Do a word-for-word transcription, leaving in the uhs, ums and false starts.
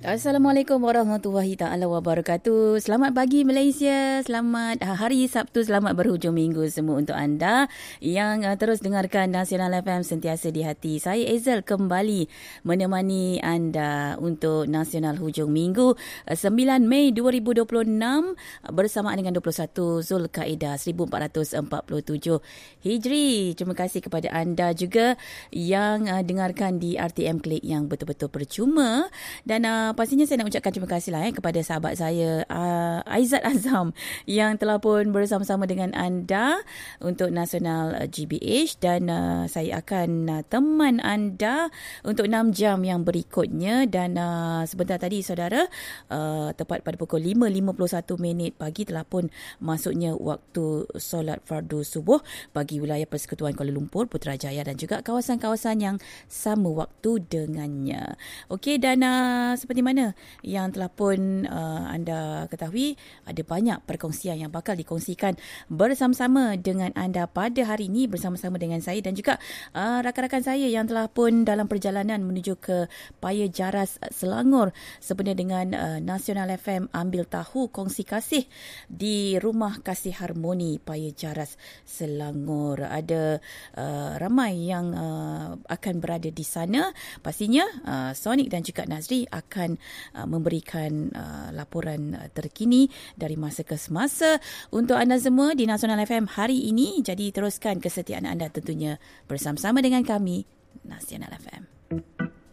Assalamualaikum warahmatullahi taala wabarakatuh. Selamat pagi Malaysia, selamat hari Sabtu, selamat berhujung minggu semua untuk anda yang uh, terus dengarkan Nasional F M sentiasa di hati. Saya Ezel kembali menemani anda untuk Nasional hujung minggu uh, sembilan Mei dua ribu dua puluh enam bersamaan dengan dua puluh satu Zulkaidah seribu empat ratus empat puluh tujuh Hijri. Terima kasih kepada anda juga yang uh, dengarkan di R T M Klik yang betul-betul percuma, dan uh, pastinya saya nak ucapkan terima kasih lah eh, kepada sahabat saya uh, Aizat Azam yang telah pun bersama-sama dengan anda untuk Nasional uh, G B H, dan uh, saya akan uh, teman anda untuk enam jam yang berikutnya. Dan uh, sebentar tadi saudara, uh, tepat pada pukul lima lima puluh satu minit pagi telah pun masuknya waktu solat fardu subuh bagi wilayah Persekutuan Kuala Lumpur, Putrajaya dan juga kawasan-kawasan yang sama waktu dengannya. Okey, dan uh, seperti mana yang telah pun uh, anda ketahui, ada banyak perkongsian yang bakal dikongsikan bersama-sama dengan anda pada hari ini, bersama-sama dengan saya dan juga uh, rakan-rakan saya yang telah pun dalam perjalanan menuju ke Paya Jaras Selangor sebenarnya dengan uh, Nasional F M Ambil Tahu Kongsi Kasih di Rumah Kasih Harmoni Paya Jaras Selangor. Ada uh, ramai yang uh, akan berada di sana. Pastinya uh, Sonic dan juga Nazri akan uh, memberikan uh, laporan uh, terkini dari masa ke semasa untuk anda semua di Nasional F M hari ini. Jadi teruskan kesetiaan anda tentunya bersama-sama dengan kami, Nasional F M.